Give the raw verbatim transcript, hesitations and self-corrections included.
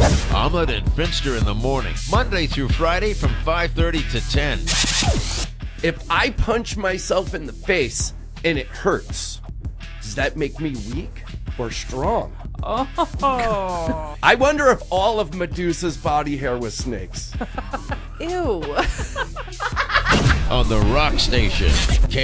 Ahmed and Finster in the morning, Monday through Friday from five thirty to ten. If I punch myself in the face and it hurts, does that make me weak or strong? Oh. I wonder if all of Medusa's body hair was snakes. Ew. On the Rock Station.